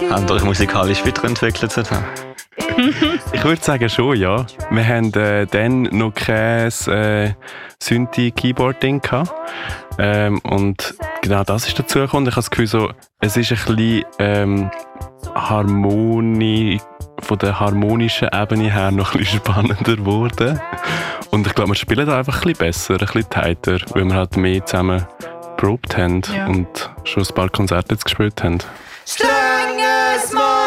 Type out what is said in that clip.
Habt ihr euch musikalisch weiterentwickelt seitdem? Ich würde sagen schon, ja. Wir haben dann noch kein Synthi-Keyboard-Ding gehabt. Und genau das ist dazu gekommen. Ich habe das Gefühl, so, es ist ein bisschen von der harmonischen Ebene her noch ein bisschen spannender geworden. Und ich glaube, wir spielen da einfach ein bisschen besser, ein bisschen tighter, weil wir halt mehr zusammen geprobt haben und schon ein paar Konzerte jetzt gespielt haben. Strenge Small